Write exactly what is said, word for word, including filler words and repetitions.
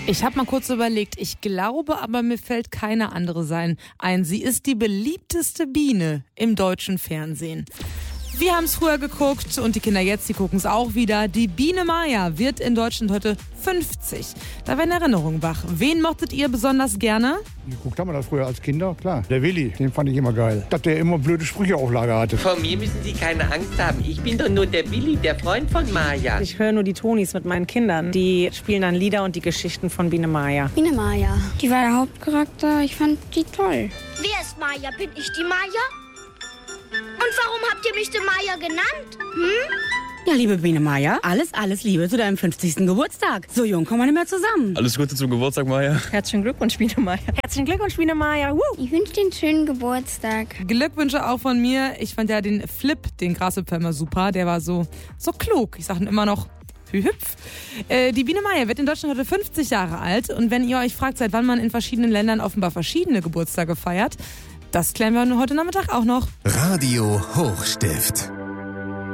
Ich habe mal kurz überlegt, ich glaube, aber mir fällt keine andere sein ein. Sie ist die beliebteste Biene im deutschen Fernsehen. Wir haben es früher geguckt und die Kinder jetzt, die gucken es auch wieder. Die Biene Maya wird in Deutschland heute fünfzig. Da werden Erinnerungen wach. Wen mochtet ihr besonders gerne? Geguckt haben wir das früher als Kinder, klar. Der Willi, den fand ich immer geil. Dass der immer blöde Sprüche auf Lager hatte. Vor mir müssen Sie keine Angst haben. Ich bin doch nur der Willi, der Freund von Maya. Ich höre nur die Tonis mit meinen Kindern. Die spielen dann Lieder und die Geschichten von Biene Maya. Biene Maya. Die war der Hauptcharakter. Ich fand die toll. Wer ist Maya? Bin ich die Maya? Und warum habt ihr mich die Maya genannt? Hm? Ja, liebe Biene Maya, alles, alles Liebe zu deinem fünfzigsten Geburtstag. So jung kommen wir nicht mehr zusammen. Alles Gute zum Geburtstag, Maya. Herzlichen Glückwunsch, Biene Maya. Herzlichen Glückwunsch, Biene Maya. Woo. Ich wünsche dir einen schönen Geburtstag. Glückwünsche auch von mir. Ich fand ja den Flip, den Grashüpfer, immer super. Der war so, so klug. Ich sage immer noch, hüpf. Äh, die Biene Maya wird in Deutschland heute fünfzig Jahre alt. Und wenn ihr euch fragt, seit wann man in verschiedenen Ländern offenbar verschiedene Geburtstage feiert, das klären wir heute Nachmittag auch noch. Radio Hochstift.